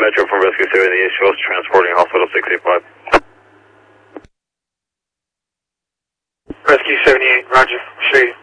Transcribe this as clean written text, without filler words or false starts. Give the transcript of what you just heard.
Metro from Rescue 78, shows transporting Hospital 685. Rescue 78, roger. Show you.